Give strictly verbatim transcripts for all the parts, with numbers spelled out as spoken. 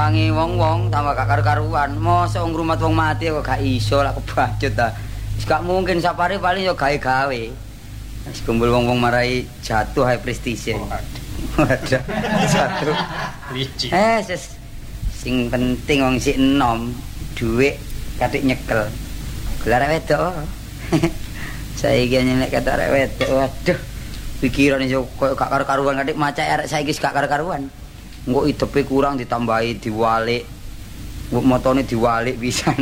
nyenangi wong-wong tambah gak karu-karuan. Mosok ngrumat wong mati kok gak iso lak kebacut ta. Wis gak mungkin sapare paling yo gawe-gawe. Wis kumpul wong-wong marai jatuh ae prestise. Waduh. Jatuh. Licik. Eh, ses. Sing penting wong sik enom, dhuwit katik nyekel. Gelar wedok. Saiki nyelek kata arek wedok. Waduh. Pikiran iso koyo gak karo-karuan katik macak arek saiki gak karo-karuan. Engko idepe kurang ditambahi diwalik. Mbok motone diwalik pisan.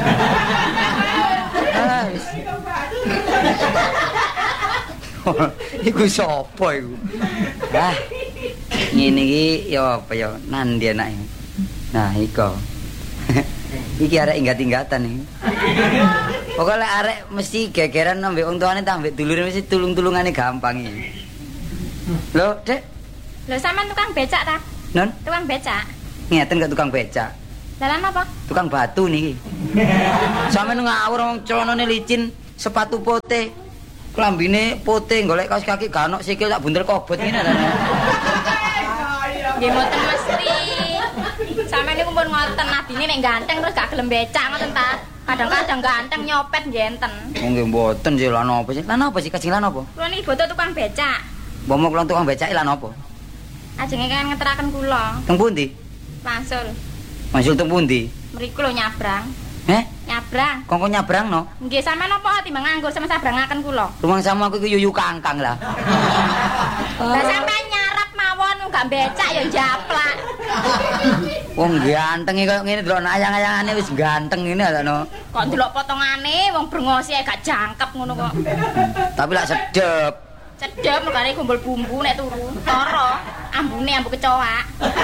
Ah, wis. Iku sapa iku? Ah. Ngene iki ya apa ya nandi anake. Nah, iko. Iki arek inggat-inggatan iki. Pokoke arek mesti gegeran ambek wong tuane ta ambek dulure mesti tulung-tulungane gampang iki. Lho, Dek. Lho sampean tukang becak ta? Non, Tukang becak. ngeten gak tukang becak. Dalan apa? Tukang batu niki. Sampeyan ngawur wong celanane licin, sepatu pote, klambine pote, golek kaos kaki gak ono sikil tak buntel kobot ngene ta. Nggih mboten mesti. Sampeyan niku pun ngoten nadine nek ganteng terus gak gelem becak ngoten ta. Kadang-kadang ganteng nyopet nggih enten. Oh nggih mboten sih lan apa sih? Lan apa sih kajeng lan apa? Kula niki boten tukang becak. Bomo kula tukang becak lan apa? Ajenge kan ngeteraken kula. Teng pundi? Wangsul. Masul teng pundi? Mriku lho nyabrang. Heh? Nyabrang. Kongko nyabrang no? Nggih sampean apa timbang nganggur sama sabrangaken kula. Rumang sama aku iku yuyu kangkang lah. Lah sampean nyarap mawon gak becak ya japlak. Wong ganteng iki koyo ngene delok ayang-ayangane wis ganteng ngene lho. Kok ndelok potongane wong brengosi ae gak jangkep ngono kok. Tapi lak sedep. Cedhep mergane kumpul bumbu nek turu. Tara ambune ambu kecoak.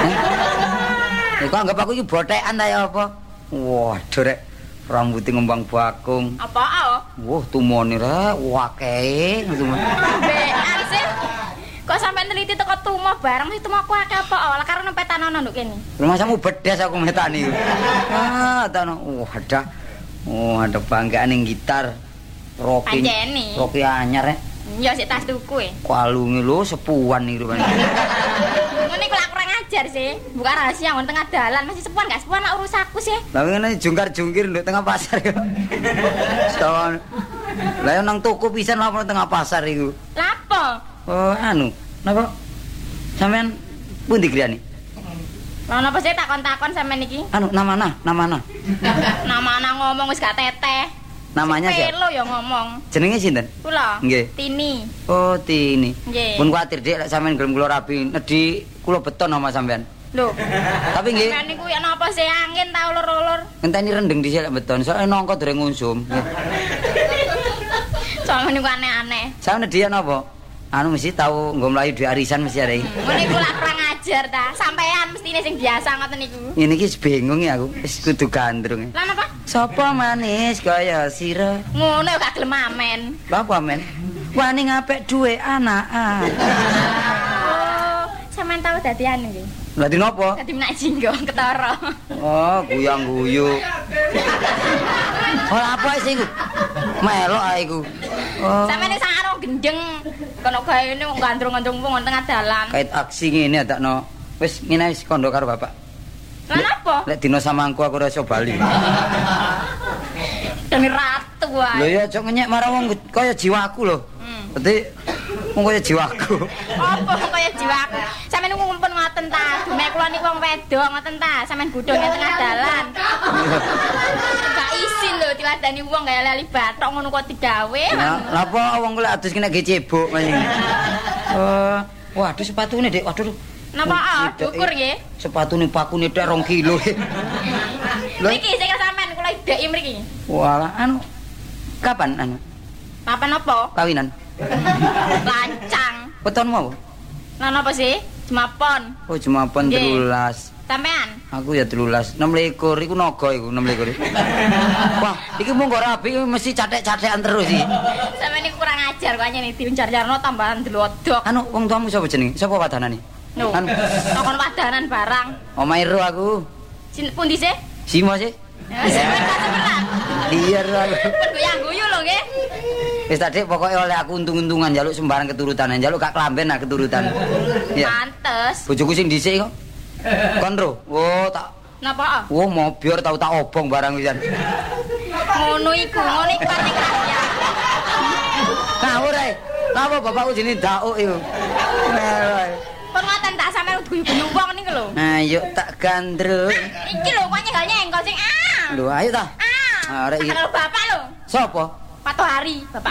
Iku anggap aku iki bothekan ta ya apa? Waduh rek, rambuté ngembang bakung. Apa ah? Wah, tumone rek, akeh ngono. Bean sih. Kok sampean neliti teko tumo bareng mesti tumoku akeh apa? Lah karo nempetan ana nduk kene. Rumah samu bedes aku metani. Ah, tano. Wah, ada. Oh, ada banggaan ning gitar. Rocky. Panjeni. Rocky anyar rek. Ya sik tas tuku e. Kalunge lho sepuan iki rupane. Ngene iku lak kurang ajar sih. Buka rahasia ngon tengah dalan masih sepuan gak sepuan lak urus aku sih. Lah ngene jungkar-jungkir nduk tengah pasar ya. Setahun. Lah yo nang toko pisan lha tengah pasar iku. Lapo? Oh, anu. Napa? Sampean pundi griyane? Lah napa sih takon-takon sampean iki? Anu namana, namana. Nama-nama ngomong wis gak teteh. Namanya siapa? Pelo ya ngomong. Jenenge sinten? Kula. Nggih. Tini. Oh, Tini. Nggih. Pun kuwatir Dik lek sampean gelem kula rabi, nedhi kula beton sama sampean. Lho. Tapi nggih. Sampeyan niku ya napa sih angin ta ulur-ulur? Ngenteni rendeng dhisik lek beton, soalnya nongko dereng ngusum. Soalnya niku aneh-aneh. Sampeyan nedhi napa? Anu mesti tau nggo mlayu duwe arisan mesti arek. Ngene iku lak kurang ajar ta. Sampeyan mestine sing biasa ngoten niku. Ngene iki bingung ya aku, wis kudu gandrung. Lah napa? Sapa manis kaya sira? Ngono ya gak gelem amen. Lha apa men? Wani ngapik duwe anakan. Oh, sampean tau dadi anu nggih. Lah di napa? Dadi menak jinggo ketara. Oh, guyang-guyu. Oh, apa sih iku? Melok ae iku. Oh. Sampeyan nek sakaro gendeng kono gaene wong gandrung-gandrung wong tengah dalan. Kait aksi ngene adakno. Wis ngene wis kondo karo bapak. Lah napa? Lek dino samangku aku ora iso bali. Dene ratu wae. Lho ya aja ngenyek marang wong kaya jiwaku lho. Hmm. Dadi wong kaya jiwaku. Apa kaya jiwaku? Sampeyan niku ngumpul ngoten ta? Dumek kula niku wong wedok ngoten ta? Sampeyan gudhone tengah dalan. Gak isin lho diladani wong gaya lali bathok ngono kok digawe. Lah apa wong kula adus kena ge cebok maning. Oh, waduh sepatune Dik. Waduh. Napa ah dukur nggih? Sepatune pakune tek rong kilo. Mriki sing sampean kula ideki mriki. Walah anu kapan anu? Papan apa? Kawinan. Lancang. Wetonmu apa? Lah napa sih? Jemapon. Oh, Jumapon Nggih. telulas. Sampean? Aku ya telulas. enam likur iku naga iku enam likur. Wah, iki mung kok rabi mesti cathek-cathekan terus iki. Sampeyan niku kurang ajar kok nyene diunjar-jarno tambahan delodok. Anu wong tuamu sapa jenenge? Sapa wadanane? Lho, Anu takon wadanan barang. omahe ro aku. Sin pundi sih? Simo sih. Ya, sampeyan tak sebelah. Iya ro aku. Pun goyang-guyu lho nggih. Wis tadi pokoknya oleh aku untung-untungan njaluk sembarang keturutan, njaluk gak klamben nah keturutan. Iya. Pantes. Bojoku sing dhisik kok. Kon ro. Oh, tak Napa? Oh, mobior tau tak obong barang pisan. Ngono iku, ngono iku ati kaya. Ngawur ae. Napa bapakku jenenge Dauk iku? Pun ngoten tak sampean guyu-guyu wong niku lho. Ayo tak gandrung. Iki lho kok nyenggol nyenggol sing ah. Lho ayo ta. Ah. Arek iki. Karo bapak lho. Sopo? Pak Tohari, bapak.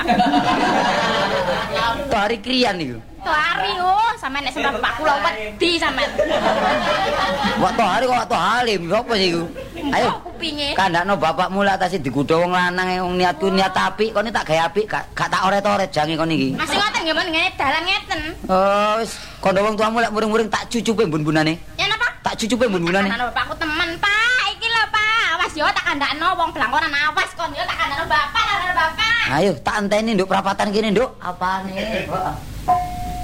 Tohari krian iku. Tohari oh, sampean nek sampean bapak kula wedi sampean. Wak Tohari kok Wak Tohalim, sopo sih iku? Ayo. Kupinge. Kandakno bapakmu lak tasih digudha wong lanang wong niatku niat apik, kene tak gawe apik, gak gak tak oret-oret jange kon iki. Masih ngoten nggih men ngene dalan ngeten. Oh, wis kondo wong tuamu lek muring-muring tak cucupe mbun-bunane. Ya napa? Tak cucupe mbun-bunane. Ana bapakku temen, Pak. Iki lho, Pak. Awas yo tak kandakno wong blangkonan awas kon yo tak kandakno bapak, karo bapak. Ayo tak enteni nduk perapatan kene, Nduk. Apane, Mbok?